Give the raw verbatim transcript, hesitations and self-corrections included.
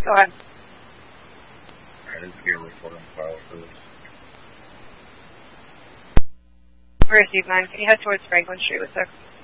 Go ahead. Alright, this is your recording file for this. Receive nine. Can you head towards Franklin Street with six?